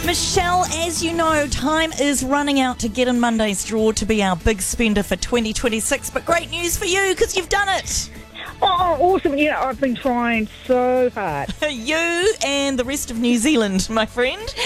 Michelle, as you know, time is running out to get in Monday's draw to be our big spender for 2026. But great news for you because you've done it. Oh, awesome. Yeah, I've been trying so hard. You and the rest of New Zealand, my friend.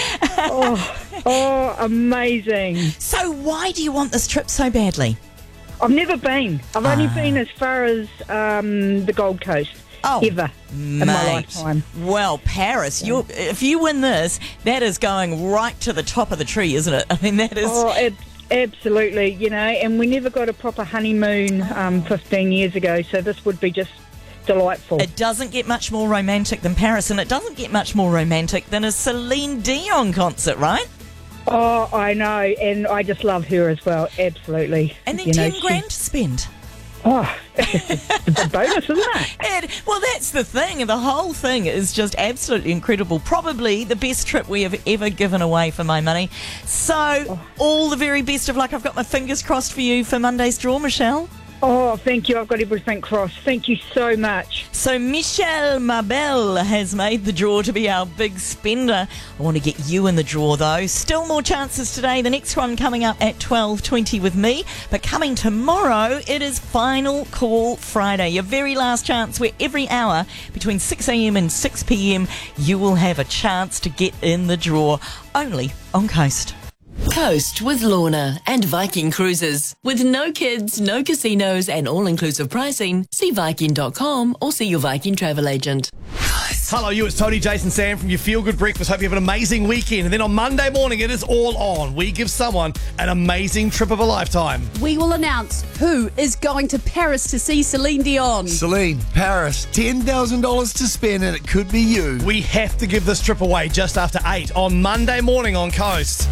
Oh, amazing. So why do you want this trip so badly? I've never been. I've only been as far as the Gold Coast. Ever in my lifetime. Well, Paris, if you win this, that is going right to the top of the tree, isn't it? I mean, that is... Oh, absolutely, you know, and we never got a proper honeymoon 15 years ago, so this would be just delightful. It doesn't get much more romantic than Paris, and it doesn't get much more romantic than a Celine Dion concert, right? Oh, I know, and I just love her as well, absolutely. And then 10 grand to spend. Oh, it's a bonus, isn't it? Well, that's the thing. The whole thing is just absolutely incredible. Probably the best trip we have ever given away for my money. So, all the very best of luck. I've got my fingers crossed for you for Monday's draw, Michelle. Oh, thank you. I've got everything crossed. Thank you so much. So Michelle Mabel has made the draw to be our big spender. I want to get you in the draw, though. Still more chances today. The next one coming up at 12:20 with me. But coming tomorrow, it is Final Call Friday. Your very last chance where every hour between 6 a.m. and 6 p.m. you will have a chance to get in the draw. Only on Coast. Coast with Lorna and Viking Cruises. With no kids, no casinos and all-inclusive pricing, see Viking.com or see your Viking travel agent. Hello, it's Tony, Jason, Sam from your Feel Good Breakfast. Hope you have an amazing weekend. And then on Monday morning, it is all on. We give someone an amazing trip of a lifetime. We will announce who is going to Paris to see Celine Dion. Celine, Paris, $10,000 to spend and it could be you. We have to give this trip away just after 8 on Monday morning on Coast.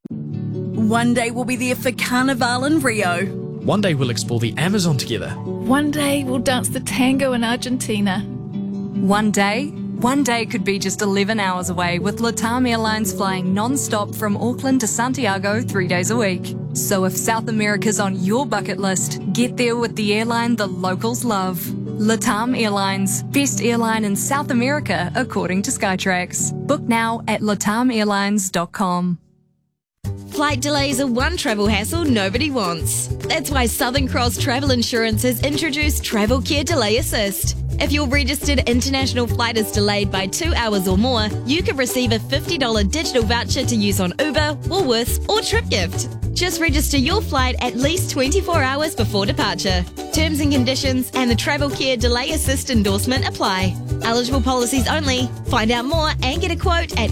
One day we'll be there for Carnival in Rio. One day we'll explore the Amazon together. One day we'll dance the tango in Argentina. One day could be just 11 hours away with LATAM Airlines flying non-stop from Auckland to Santiago 3 days a week. So if South America's on your bucket list, get there with the airline the locals love. LATAM Airlines, best airline in South America according to Skytrax. Book now at latamairlines.com. Flight delays are one travel hassle nobody wants. That's why Southern Cross Travel Insurance has introduced Travel Care Delay Assist. If your registered international flight is delayed by 2 hours or more, you can receive a $50 digital voucher to use on Uber, Woolworths or TripGift. Just register your flight at least 24 hours before departure. Terms and conditions and the Travel Care Delay Assist endorsement apply. Eligible policies only. Find out more and get a quote at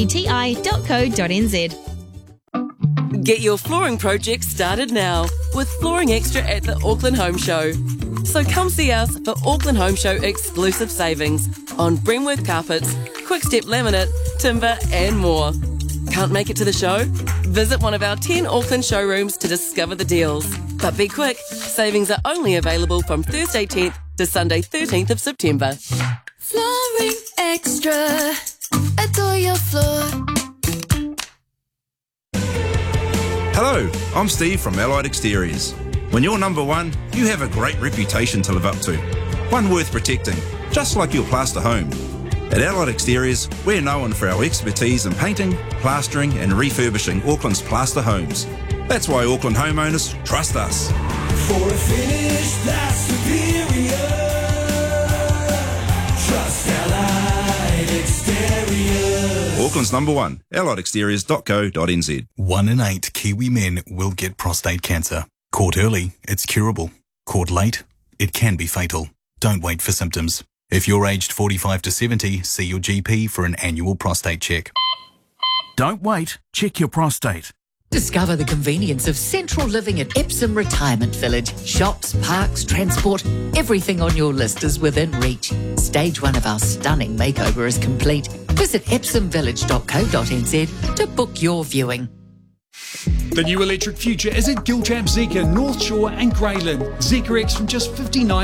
scti.co.nz. Get your flooring project started now with Flooring Extra at the Auckland Home Show. So come see us for Auckland Home Show exclusive savings on Bremworth carpets, Quickstep laminate, timber and more. Can't make it to the show? Visit one of our 10 Auckland showrooms to discover the deals. But be quick, savings are only available from Thursday 10th to Sunday 13th of September. Flooring Extra, adore your floor. Hello, I'm Steve from Allied Exteriors. When you're number one, you have a great reputation to live up to. One worth protecting, just like your plaster home. At Allied Exteriors, we're known for our expertise in painting, plastering and refurbishing Auckland's plaster homes. That's why Auckland homeowners trust us. For a finish that's superior, trust Allied Exteriors. Auckland's number one, alliedexteriors.co.nz. 1 in 8 Kiwi men will get prostate cancer. Caught early, it's curable. Caught late, it can be fatal. Don't wait for symptoms. If you're aged 45 to 70, see your GP for an annual prostate check. Don't wait, check your prostate. Discover the convenience of central living at Epsom Retirement Village. Shops, parks, transport, everything on your list is within reach. Stage 1 of our stunning makeover is complete. Visit epsomvillage.co.nz to book your viewing. The new electric future is at Gilchamp Zeekr, North Shore and Greyland. Zeekr X from just $59